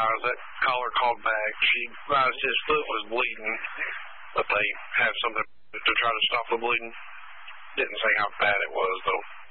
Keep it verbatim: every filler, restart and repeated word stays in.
advised. That caller called back. She advised his foot was bleeding, but they had something to try to stop the bleeding. Didn't say how bad it was, though.